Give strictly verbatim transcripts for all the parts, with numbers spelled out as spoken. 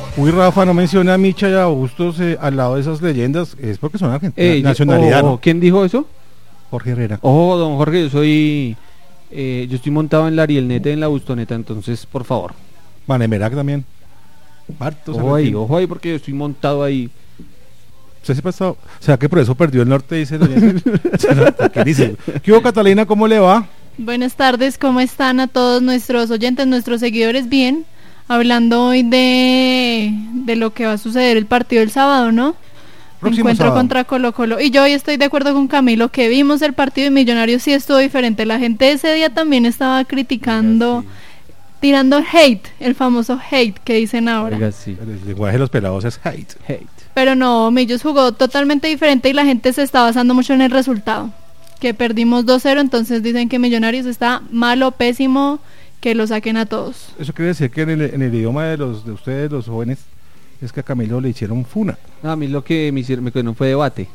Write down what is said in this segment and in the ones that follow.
Uy, Rafa, no menciona a Micha y a Bustos eh, al lado de esas leyendas. Es porque son argentinos. Eh, Nacionalidad. oh, ¿no? ¿Quién dijo eso? Jorge Herrera. Oh, don Jorge, yo soy... Eh, yo estoy montado en la Arielneta y en la Bustoneta, entonces, por favor. Manemerac también. Bartos, Ojo ahí, ojo ahí, porque yo estoy montado ahí. ¿Usted se pasó? O sea, que por eso perdió el norte, dice. ¿Qué dice? ¿Qué hubo, Catalina? ¿Cómo le va? Buenas tardes, ¿cómo están a todos nuestros oyentes, nuestros seguidores? Bien, hablando hoy de, de lo que va a suceder el partido el sábado, ¿no? Próximo Encuentro sábado. contra Colo Colo. Y yo hoy estoy de acuerdo con Camilo, que vimos el partido de Millonarios sí estuvo diferente. La gente ese día también estaba criticando, Oiga, sí. tirando hate, el famoso hate que dicen ahora. Oiga, sí. El lenguaje de los pelados es hate. Hate. Pero no, Millos jugó totalmente diferente y la gente se está basando mucho en el resultado. Que perdimos dos cero, entonces dicen que Millonarios está malo, pésimo, que lo saquen a todos. Eso quiere decir que en el, en el idioma de los de ustedes, los jóvenes, es que a Camilo le hicieron funa. No, a mí lo que me hicieron me no fue debate.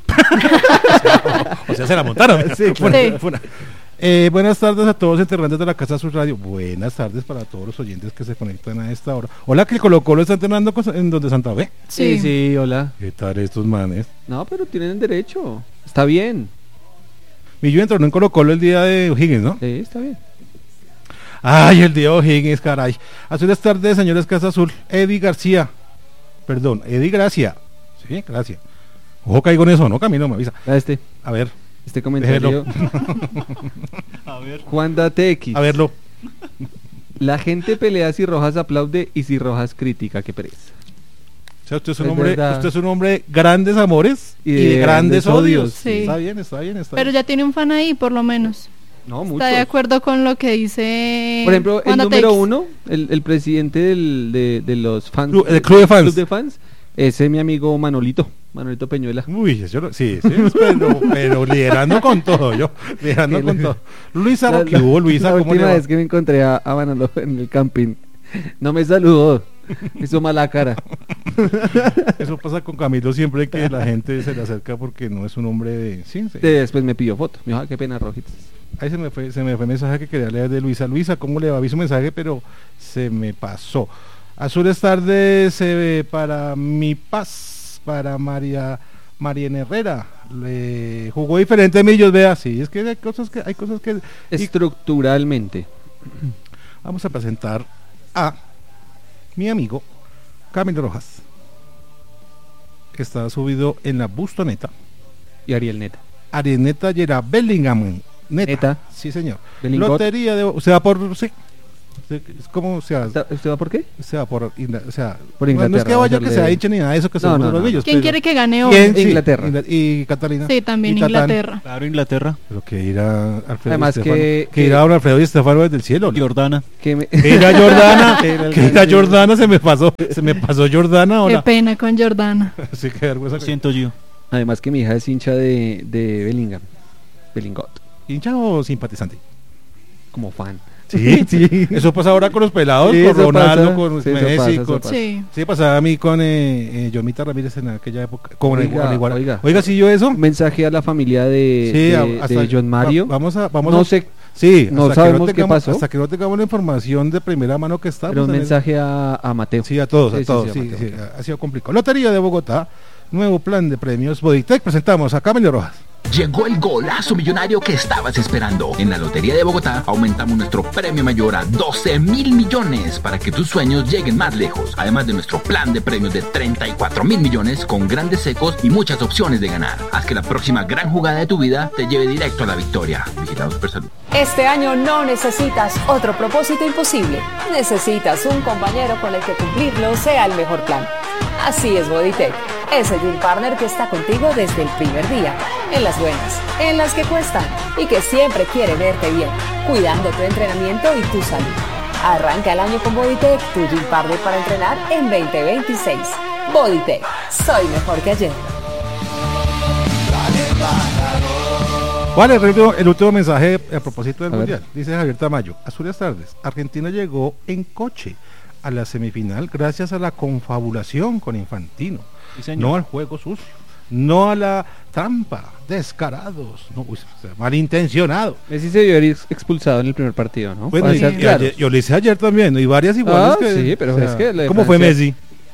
O sea, se la montaron. Sí, funa, Sí. funa. Eh, buenas tardes a todos integrantes de la Casa Sur Radio. Buenas tardes para todos los oyentes que se conectan a esta hora. Hola, que Colo Colo está entrenando con- en donde Santa Fe. Sí, sí, hola. ¿Qué tal estos manes? No, pero tienen derecho. Está bien. Millo entrenó en Colo Colo el día de O'Higgins, ¿no? Sí, está bien. Ay, el día de O'Higgins, caray. Buenas tardes, señores Casa Azul. Eddie García. Perdón, Eddie Gracia. Sí, gracias. Ojo, caigo en eso, ¿no? Camilo me avisa. A este, A ver, este comentario. A ver. Juan Date X. a verlo. La gente pelea si Rojas aplaude y si Rojas critica, qué pereza. O sea, usted es un Es hombre, verdad. usted es un hombre de grandes amores y Y de, de grandes grandes odios. odios, sí. Está bien, está bien, está Pero bien. ya tiene un fan ahí, por lo menos. No, mucho. Está de acuerdo con lo que dice... Por ejemplo, el Juan número Datex. uno, el, el presidente del, de, de los fans, Club- el club de fans. club de fans, ese es mi amigo Manolito, Manolito Peñuela. Uy, yo, lo- sí, sí, pero, pero liderando con todo, yo, liderando con todo. Luisa, La- ¿qué hubo, Luisa? La ¿Cómo última le va? vez que me encontré a, a Manolo en el camping, no me saludó, hizo mala cara. Eso pasa con Camilo siempre que la gente se le acerca porque no es un hombre de... Sí, sí. Después me pidió foto, me dijo, "Ah, qué pena, Rojitas". Ahí se me fue, se me fue el mensaje que quería leer de Luisa. Luisa, ¿cómo le va? Vi su mensaje, pero se me pasó. Azules tardes eh, para mi paz, para María Mariana Herrera. Le jugó diferente Millos, vea, sí, es que hay cosas que hay cosas que y Estructuralmente. vamos a presentar a mi amigo Camilo Rojas, que está subido en la Bustoneta. Y Ariel Neta. Areneta Yera Bellingham. Neta. Neta. Sí, señor. Bellingot. Lotería de... O sea, por... Sí. Es como... O sea, ¿Usted va por qué? o sea, por... Ingla- O sea, Por no- no es Inglaterra, que vaya vamos a que sea darle- hincha ni nada de eso que No, son no, los no. millos. ¿Quién pero- quiere que gane hoy? ¿Quién? Sí, Inglaterra. Ingla- Y Catalina. Sí, también Y Tatán. Inglaterra. Claro, Inglaterra. Pero que irá Alfredo Además y Estefano. que- Que irá don Alfredo y Estefano desde el cielo, ¿no? Jordana. Que me... Que irá Jordana. Era el Que irá gran- Jordana, se me pasó. Se me pasó Jordana Qué ahora. pena con Jordana. Sí, qué vergüenza. Lo siento yo. Además que mi hija es hincha de, de Bellingham. Bellingot. ¿Hincha o simpatizante? Como fan. Sí, sí. Eso pasa ahora con los pelados, Sí, con eso Ronaldo, pasa. con Sí, eso Messi, pasa, eso con... pasa. Sí. Sí, pasaba a mí con eh, eh, Yomita Ramírez en aquella época. Con el- Oiga, con el igual- oiga. Oiga, ¿sí yo eso? Un mensaje a la familia de, Sí, de, a- hasta- de John Mario. va- vamos a, vamos no a, sé, sí, no hasta que sabemos qué tengamos, pasó. hasta que no tengamos la información de primera mano que está. pero un pues, en el- mensaje a, a Mateo. Sí, a todos, a Sí, sí, todos. sí, a Sí, Mateo. sí, ha- ha sido complicado. Lotería de Bogotá, nuevo plan de premios Bodytech. Presentamos a Camilo Rojas. Llegó el golazo millonario que estabas esperando. En la Lotería de Bogotá aumentamos nuestro premio mayor a doce mil millones para que tus sueños lleguen más lejos. Además de nuestro plan de premios de treinta y cuatro mil millones con grandes secos y muchas opciones de ganar. Haz que la próxima gran jugada de tu vida te lleve directo a la victoria. Vigilado Supersalud. Este año no necesitas otro propósito imposible. Necesitas un compañero con el que cumplirlo sea el mejor plan. Así es Bodytech, ese gym partner que está contigo desde el primer día, en las buenas, en las que cuestan y que siempre quiere verte bien, cuidando tu entrenamiento y tu salud. Arranca el año con Bodytech, tu gym partner para entrenar en veinte veintiséis. Bodytech, soy mejor que ayer. Vale, el último, el último mensaje a propósito del A ver. Mundial. Dice Javier Tamayo. Azules tardes. Argentina llegó en coche a la semifinal gracias a la confabulación con Infantino. Sí, señor. No al juego sucio. No a la trampa. Descarados. No, uy, o sea, malintencionados. Messi se vio ex- expulsado en el primer partido, ¿no? Bueno, Para y- ser y claros. ayer- yo lo hice ayer también, ¿no? Y varias iguales Ah, que, sí, pero es que lo de ¿cómo fue Francia- Messi?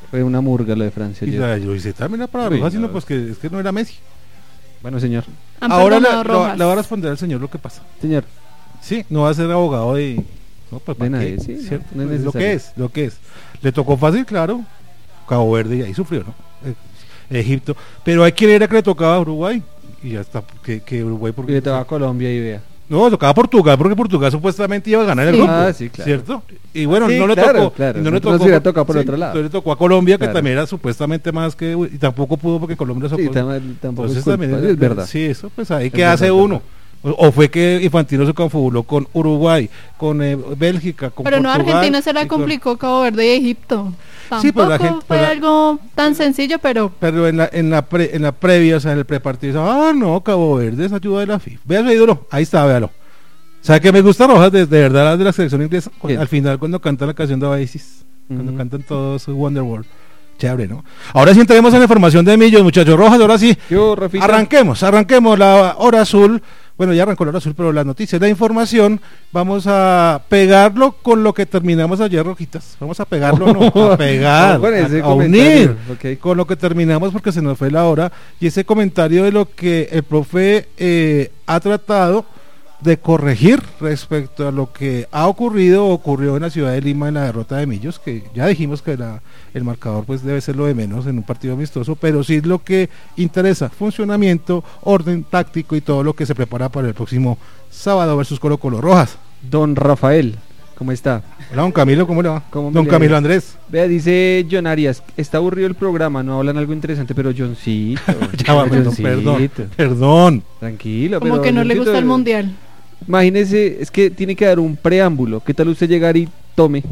Fue una murga lo de Francia Y ayer. la yo hice también era para Uy, Rojas, no. sino pues que es que no era Messi. Bueno, señor. Han Ahora le, perdonado lo- Rojas. le voy a responder al señor lo que pasa. Señor. Sí, no va a ser abogado de... No, pues, De ¿para nadie, qué? sí, no, ¿Cierto? no es Pues, lo necesario. que es, lo que es. Le tocó fácil, claro. Cabo Verde y ahí sufrió, ¿no? Eh, Egipto. Pero hay quien era que le tocaba a Uruguay. Y ya está, que, que Uruguay... Y Porque, le tocaba a Colombia y vea. No, tocaba a Portugal, porque Portugal supuestamente iba a ganar el Sí. grupo. Ah, sí, claro. ¿Cierto? Y bueno, Sí, no le claro, tocó. claro. Y no le Nosotros tocó, hubiera tocado por otro lado. entonces le tocó a Colombia, que Claro. también era supuestamente más que... Y tampoco pudo porque Colombia Sí, socó- tam- tampoco Entonces es, culpa, también es verdad. Sí, eso pues ahí Es que hace verdad, uno. O, o fue que Infantino se confabuló con Uruguay, con eh, Bélgica, con Pero no, a Portugal, Argentina se la y con- complicó Cabo Verde y Egipto. Tampoco Sí, pero la gente- fue pero la- algo tan sencillo, pero Pero en la, en la pre- en la previa, o sea, en el prepartido, ah, no, Cabo Verde es ayuda de la FIFA. Vea su ídolo, ahí está, véalo. ¿Sabe que me gusta Rojas de, de verdad las de la selección inglesa? Cu- ¿Quién? Al final cuando cantan la canción de Oasis, cuando Ujú. cantan todos Wonderworld. Chévere, ¿no? Ahora sí entremos en la información de Millos, muchachos. Rojas, ahora sí. Yo, Rafita. Arranquemos, arranquemos la hora azul. Bueno, ya arrancó la hora azul, pero las noticias, la información, vamos a pegarlo con lo que terminamos ayer, Rojitas. Vamos a pegarlo, no, a pegar, No, con ese a, a comentario, unir ok. con lo que terminamos porque se nos fue la hora. Y ese comentario de lo que el profe eh, ha tratado de corregir respecto a lo que ha ocurrido o ocurrió en la ciudad de Lima en la derrota de Millos, que ya dijimos que la, el marcador pues debe ser lo de menos en un partido amistoso, pero sí lo que interesa, funcionamiento, orden táctico y todo lo que se prepara para el próximo sábado versus Colo Colo. Rojas. Don Rafael, ¿cómo está? Hola, don Camilo, ¿cómo le va? ¿Cómo me Don le Camilo va? Andrés. Vea, dice John Arias, está aburrido el programa, no hablan algo interesante, pero Johncito. Ya va, perdón, Johncito, perdón, perdón. Tranquilo, como pero que no le Johncito, gusta el mundial. Imagínese, es que tiene que dar un preámbulo. ¿Qué tal usted llegar y tome?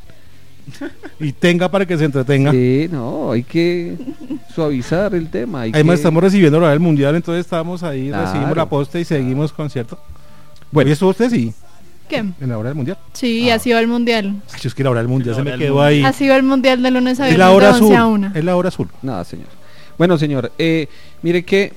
Y tenga para que se entretenga. Sí, no, hay que suavizar el tema. hay Además que- estamos recibiendo la hora del mundial, entonces estamos ahí, Claro. recibimos la posta y seguimos con cierto. Bueno. ¿Y estuvo usted sí? ¿Qué? En la hora del mundial. Sí, Ah. ha sido el mundial. Ay, es que la hora del mundial La se hora me del quedó mundial. ahí. Ha sido el mundial de lunes a Es viernes la hora de once azul. a una. Es la hora azul. No, señor. Bueno, señor, eh, mire que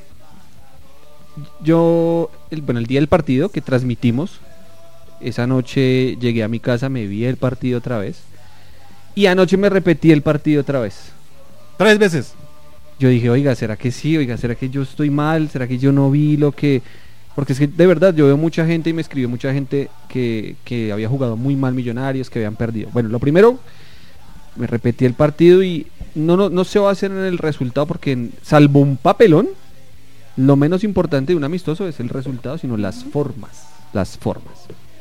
yo, el, bueno, el día del partido que transmitimos, esa noche llegué a mi casa, me vi el partido otra vez. Y anoche me repetí el partido otra vez. Tres veces. Yo dije, oiga, ¿será que sí? Oiga, ¿será que yo estoy mal? ¿Será que yo no vi lo que...? Porque es que de verdad yo veo mucha gente y me escribió mucha gente que, que había jugado muy mal Millonarios, que habían perdido. Bueno, lo primero, me repetí el partido y no, no, no se va a hacer en el resultado porque en- salvo un papelón, lo menos importante de un amistoso es el resultado, sino las formas. Las formas.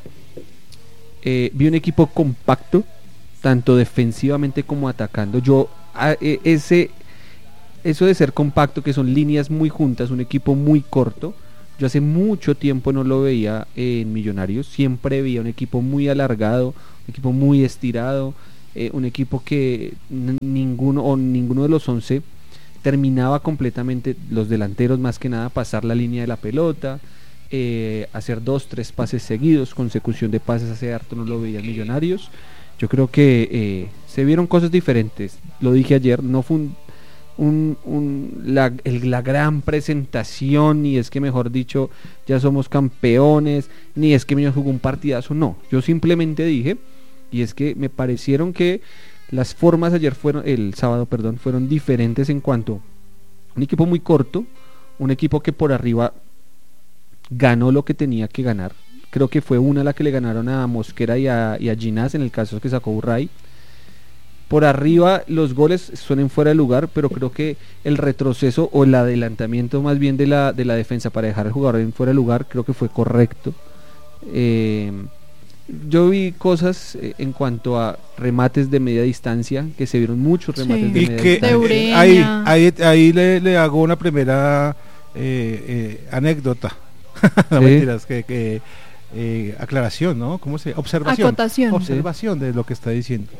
Eh, vi un equipo compacto, tanto defensivamente como atacando. Yo, a- eh, ese, eso de ser compacto, que son líneas muy juntas, un equipo muy corto, yo hace mucho tiempo no lo veía en Millonarios. Siempre veía un equipo muy alargado, un equipo muy estirado, eh, un equipo que n- ninguno o ninguno de los once terminaba completamente, los delanteros más que nada, pasar la línea de la pelota, eh, hacer dos, tres pases seguidos, consecución de pases hace harto no lo veía en Millonarios. Yo creo que eh, se vieron cosas diferentes. Lo dije ayer, no fue un, un, un- la, el- la gran presentación, ni es que mejor dicho ya somos campeones, ni es que Millonarios jugó un partidazo, no. Yo simplemente dije, y es que me parecieron que las formas ayer fueron, el sábado, perdón, fueron diferentes en cuanto a un equipo muy corto, un equipo que por arriba ganó lo que tenía que ganar. Creo que fue una la que le ganaron a Mosquera y a, y a Ginás, en el caso que sacó Urray. Por arriba los goles suenan fuera de lugar, pero creo que el retroceso o el adelantamiento más bien de la, de la defensa para dejar al jugador en fuera de lugar creo que fue correcto. Eh, yo vi cosas eh, en cuanto a remates de media distancia, que se vieron muchos remates Sí. de Y media que distancia. De Ureña. ahí, ahí, ahí le, le hago una primera eh, eh, anécdota. No Sí. mentiras, que, que eh, aclaración, ¿no? ¿Cómo se? Observación. Acotación. Observación de lo que está diciendo.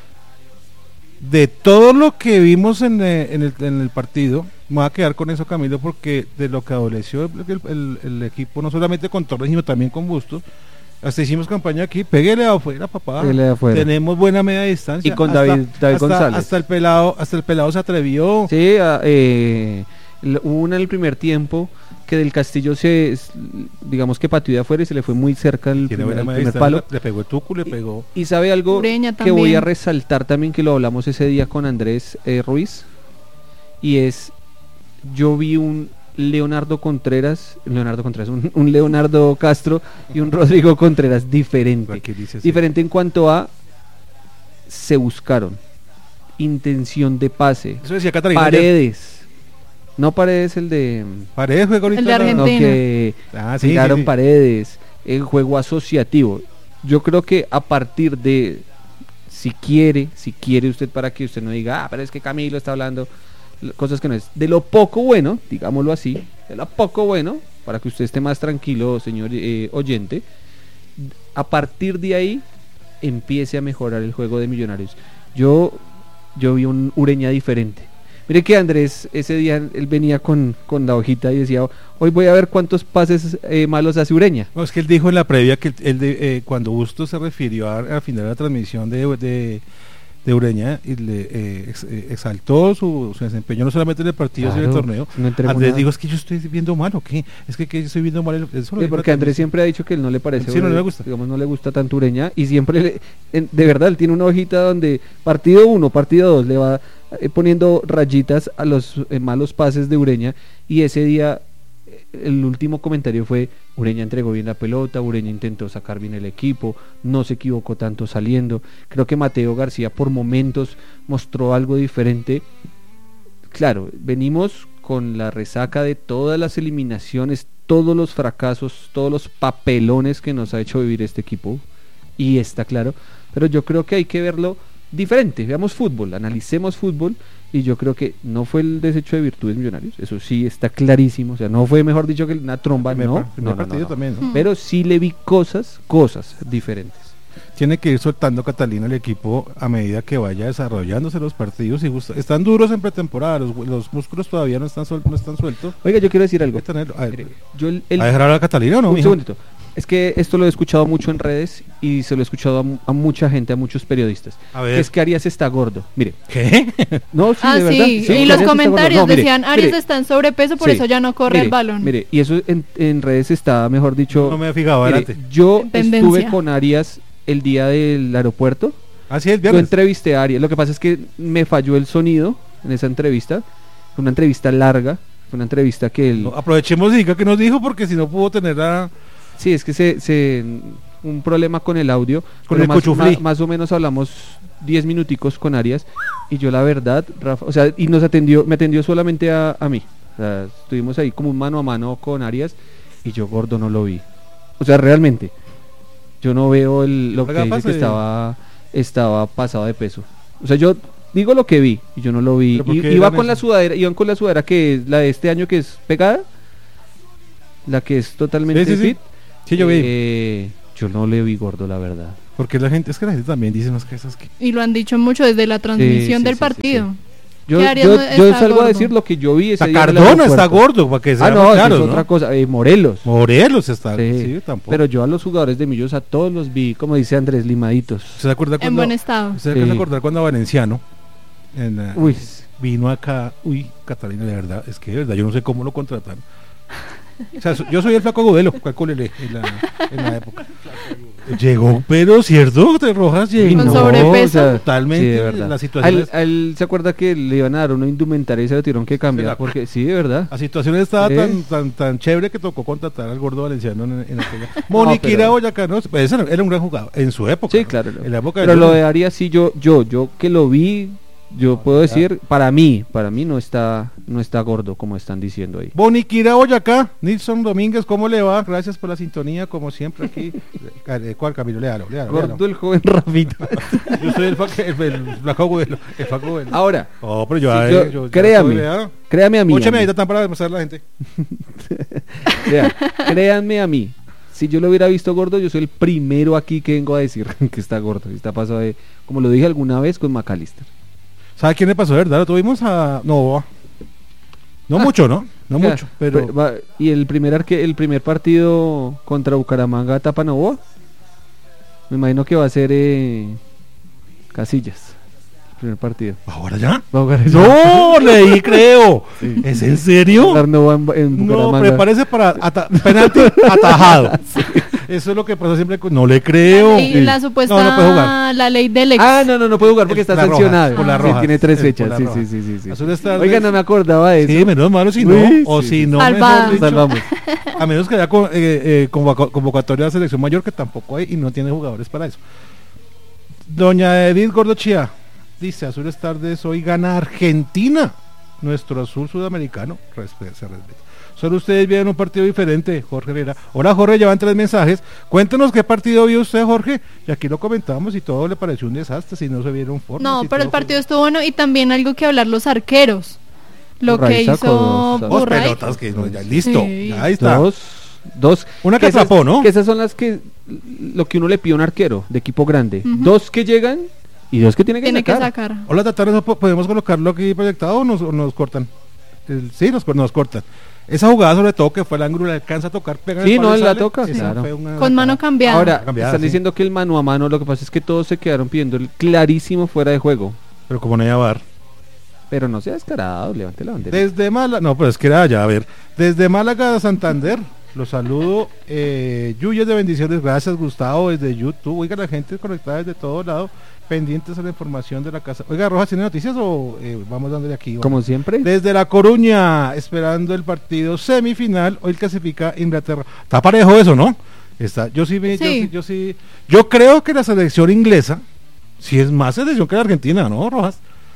De todo lo que vimos en, eh, en, el, en el partido, me voy a quedar con eso, Camilo, porque de lo que adoleció el, el- el equipo, no solamente con Torres, sino también con Bustos. Hasta hicimos campaña aquí, péguele afuera, papá. Pégale de afuera. Tenemos buena media distancia. Y con Hasta- David- David hasta- González. Hasta el pelado, hasta el pelado se atrevió. Sí, a- eh, l- hubo una en el primer tiempo que del Castillo se, digamos que pateó de afuera y se le fue muy cerca el Tiene primer, buena el primer maestra, palo. le pegó el tuco, le pegó. Y sabe algo Ureña que voy a también. resaltar también, que lo hablamos ese día con Andrés eh, Ruiz, y es, yo vi un Leonardo Contreras, Leonardo Contreras, un, un Leonardo Castro y un Rodrigo Contreras diferente. Aquí dice así. Diferente en cuanto a se buscaron, intención de pase, Eso decía Catalina ayer. Paredes, no Paredes el de Paredes juega ahorita El de la- Argentina. no, que Ah, sí, tiraron sí, sí. Paredes, el juego asociativo. Yo creo que a partir de, si quiere, si quiere usted, para que usted no diga, ah, pero es que Camilo está hablando l- cosas que no es, de lo poco bueno, digámoslo así, de lo poco bueno, para que usted esté más tranquilo, señor eh, oyente, a partir de ahí empiece a mejorar el juego de Millonarios. Yo, yo vi un Ureña diferente. Mire que Andrés ese día él venía con, con la hojita y decía, hoy voy a ver cuántos pases eh, malos hace Ureña. No, es que él dijo en la previa que él, él de, eh, cuando Busto se refirió a- al final de la transmisión de, de, de Ureña y le eh, ex- eh, exaltó su, su desempeño no solamente en el partido sino en el Claro, torneo. no entregó Andrés nada. dijo, es que yo estoy viendo mal o qué, es que, que yo estoy viendo mal el- eso lo Sí, dijo en porque la Andrés transmisión. siempre ha dicho que él no le parece, Sí, no le gusta. digamos, no le gusta tanto Ureña, y siempre, le- en- de verdad, él tiene una hojita donde partido uno, partido dos, le va eh, poniendo rayitas a los eh, malos pases de Ureña, y ese día eh, el último comentario fue, Ureña entregó bien la pelota, Ureña intentó sacar bien el equipo, no se equivocó tanto saliendo. Creo que Mateo García por momentos mostró algo diferente. Claro, venimos con la resaca de todas las eliminaciones, todos los fracasos, todos los papelones que nos ha hecho vivir este equipo, y está claro, pero yo creo que hay que verlo diferente. Veamos fútbol, analicemos fútbol, y yo creo que no fue el desecho de virtudes Millonarios, eso sí está clarísimo, o sea, no fue, mejor dicho, que una tromba, Primer no, par- primer no, no, no, partido no. también, ¿no? Pero sí le vi cosas, cosas diferentes. Tiene que ir soltando Catalina el equipo a medida que vaya desarrollándose los partidos y gusta- están duros en pretemporada, los, los músculos todavía no están, suel- no están sueltos. Oiga, yo quiero decir algo. Hay que tenerlo. A ver, Mire, yo el- el- ¿va a dejar hablar a Catalina o no, un mijo? segundito. Es que esto lo he escuchado mucho en redes y se lo he escuchado a, mu- a mucha gente, a muchos periodistas. A ver. Que es que Arias está gordo. Mire, ¿Qué? no, sí, Ah, de verdad. sí, que y Arias los está gordo. comentarios No, mire, decían, Arias mire, está en sobrepeso, por sí, eso ya no corre mire, el balón. Mire, y eso en, en redes está, mejor dicho. No me he fijado, mire, adelante. yo Tendencia. estuve con Arias el día del aeropuerto. Así es, Yo viernes. entrevisté a Arias. Lo que pasa es que me falló el sonido en esa entrevista. Fue una entrevista larga. Fue una entrevista que él. No, aprovechemos y diga que nos dijo porque si no pudo tener a... Sí, es que se, se un problema con el audio. Con pero el más, cuchuflí. más, más o menos hablamos diez minuticos con Arias, y yo la verdad, Rafa, o sea, y nos atendió, me atendió solamente a, a mí. O sea, estuvimos ahí como un mano a mano con Arias, y yo gordo no lo vi. O sea, realmente, yo no veo el, lo que Oiga, dice pase. que estaba, estaba pasado de peso. O sea, yo digo lo que vi, y yo no lo vi. ¿Pero por Y, qué iba eran con la eso? sudadera, iban con la sudadera que es la de este año, que es pegada, la que es totalmente Sí, sí, sí. fit. Sí, yo vi. Eh, yo no le vi gordo, la verdad. Porque la gente, es que la gente también dice más cosas que... Y lo han dicho mucho desde la transmisión sí, del sí, partido. sí, Yo, ¿Qué Arias yo, no yo está salgo gordo? a decir lo que yo vi ese Está día en el Cardona está aeropuerto. gordo, para que Ah, sea no, claro, eso es ¿no? otra cosa. eh, Morelos. Morelos está... Sí, Sí, tampoco. Pero yo a los jugadores de Millos, a todos los vi, como dice Andrés, limaditos. ¿Se acuerda En cuando... buen estado. ¿Se Sí. alcanza a acordar cuando Valenciano en, eh, Uy, vino acá? Uy, Catalina, de verdad, es que de verdad, yo no sé cómo lo contrataron. O sea, so- yo soy el Flaco Agudelo, calcúlele, en la, en la época. Llegó, pero cierto, de Rojas llegó. Con sobrepeso. Totalmente, sí, de verdad. las situaciones... A él- a él se acuerda que le iban a dar una indumentaria y se lo tuvieron que cambiar, la- porque sí, de verdad. La situación estaba Sí. tan, tan tan chévere que tocó contratar al gordo valenciano en, en aquella. Moniquira pero- Boyacá, ¿no? Pues ese era, era un gran jugador en su época. Sí, ¿no? claro. En la época Pero del- lo de Arias sí, yo, yo, yo que lo vi, yo puedo decir, para mí, para mí no está, no está gordo como están diciendo ahí. Boniquira Boyacá, Nilson Domínguez, ¿cómo le va? Gracias por la sintonía, como siempre aquí. Eh, ¿Cuál, Camilo? Léalo, léalo, léalo. Gordo el joven Rafita. Yo soy el, fa- el, el, Flaco Agudelo, el Flaco Agudelo. Ahora, Oh, pero yo, sí, eh, yo- yo- yo créame, soy, vea. créame a mí. Mucha a mí. medida tan para demostrar a la gente. Vea, créanme a mí. Si yo lo hubiera visto gordo, yo soy el primero aquí que vengo a decir que está gordo. y Está pasado de, como lo dije alguna vez con McAllister. ¿Sabe quién le pasó, verdad? Lo tuvimos a... No, no Ah. mucho, ¿no? No Vea, mucho, pero... pe- va- y el primer arque, el primer partido contra Bucaramanga tapa Novoa. Me imagino que va a ser eh, Casillas. primer partido. ¿Ahora ya? Va a jugar eso. No, leí, creo. Sí. ¿Es en serio? Jugar no va en, en No, Bucaramanga. prepárese para ata- penalti atajado. Eso es lo que pasa siempre. con- No le creo. Y Sí. la supuesta, No, no puede jugar. la ley del ex. Ah, no, no, no puede jugar porque Es está la roja, sancionado. por la Sí, roja. tiene tres Es por fechas. la Sí, roja. sí, sí, sí, sí. Azul Estardes- Oiga, no me acordaba de eso. Sí, menos malo si no. Uy, o sí, si sí. no, Salvado. mejor dicho, Salvamos. a menos que haya co- eh, eh, convoca- convocatoria de selección mayor, que tampoco hay y no tiene jugadores para eso. Doña Edith Gordochía dice: Azul Estardes hoy gana Argentina, nuestro azul sudamericano. Respe- se respeta. Solo ustedes vieron un partido diferente, Jorge Herrera. Hola Jorge, llevan tres mensajes. Cuéntenos qué partido vio usted, Jorge. Y aquí lo comentamos y todo le pareció un desastre si no se vieron formas. No, y pero el todo partido estuvo bueno y también algo que hablar los arqueros. Lo Burray que sacó hizo dos- fue- dos Burray. pelotas que no, ya listo. Sí. Ya ahí está. Dos, dos. Una que esas- atrapó, ¿no? Que esas son las que, lo que uno le pide a un arquero de equipo grande. Ujú. Dos que llegan y dos que tiene que Tiene que sacar. sacar. Hola, Tatara, ¿no po- ¿podemos colocarlo aquí proyectado o nos, o nos cortan? El- sí, nos, cor- nos cortan. Esa jugada, sobre todo, que fue el ángulo, le alcanza a tocar, pega en Sí, el palo no, y la sale. toca, Esa claro. fue una- Con mano cambiada. Ahora, Cambiada, están sí. diciendo que el mano a mano, lo que pasa es que todos se quedaron pidiendo el clarísimo fuera de juego. Pero como no hay bar. Pero no sea descarado, levante la bandera. Desde Málaga, no, pero es que era allá, a ver. Desde Málaga a Santander, los saludo. Eh, Yuyes de bendiciones, gracias Gustavo, desde YouTube. Oiga, la gente conectada desde todo lado, pendientes a la información de la casa. Oiga, Rojas, ¿tiene noticias o eh, vamos dándole aquí? Vamos. Como siempre. Desde La Coruña, esperando el partido semifinal, hoy clasifica Inglaterra. Está parejo eso, ¿no? Está, yo sí, vi- yo Sí. sí, yo sí, yo creo que la selección inglesa sí es más selección que la Argentina, ¿no, Rojas?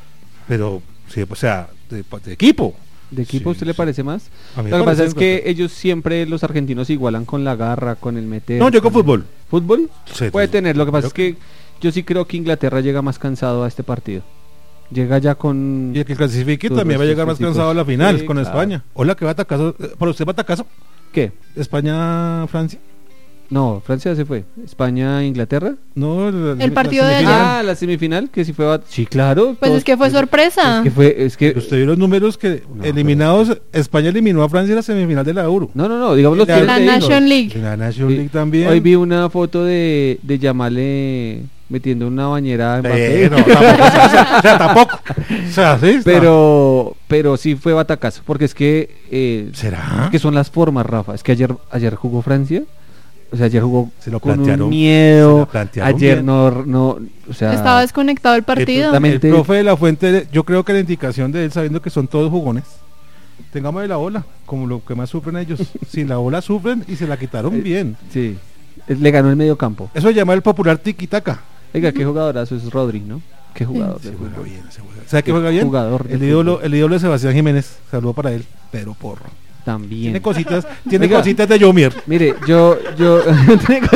Pero, sí, o sea, de, de equipo. ¿De equipo Sí, usted le sí. parece más? A mí me Lo que pasa parece es que que- ellos siempre, los argentinos, igualan con la garra, con el meter. No, yo con el- fútbol. ¿Fútbol? Sí, Puede sí. tener, lo que pasa Creo es que yo sí creo que Inglaterra llega más cansado a este partido. Llega ya con... Y el que clasifique Los también va a llegar más restos cansado a la final Sí, con claro. España. Hola, ¿qué va a tacazo? Eh, ¿Por usted va a tacazo? ¿Qué? ¿España-Francia? No, Francia se fue. ¿España-Inglaterra? No, el, El partido de semifinal. allá. Ah, la semifinal, que sí fue... bat- Sí, claro. Pues todos- es que fue sorpresa. Es que fue... Es que... Usted vio los números que No, eliminados, España eliminó a Francia en la semifinal de la Euro. No, no, no, digamos los La- que La le digo. Nation League. En la Nation Sí. League también. Hoy vi una foto de, de Yamale metiendo una bañera a Mbappé. Pero tampoco, o sea, o sea, tampoco. O sea, sí, está. pero pero sí fue batacazo, porque es que eh, ¿Será? es que son las formas, Rafa. Es que ayer ayer jugó Francia, o sea, ayer jugó Se lo con plantearon, un se miedo. lo plantearon Ayer bien. no no, o sea, Estaba desconectado el partido. totalmente- El profe de la Fuente, yo creo que la indicación de él, sabiendo que son todos jugones, tengamos la ola, como lo que más sufren ellos. Sin la ola sufren y se la quitaron bien. sí, eh, le ganó el medio campo. Eso se llama el popular tiki-taka. Oiga, qué jugadorazo es Rodri, ¿no? Qué jugador Se de juega fútbol. bien, se juega. ¿Sabe qué Qué juega bien? jugador de El ídolo, fútbol. el ídolo de Sebastián Jiménez. Saludo para él, pero porro. También. Tiene cositas, tiene Oiga. cositas de Yomier. Mire, yo yo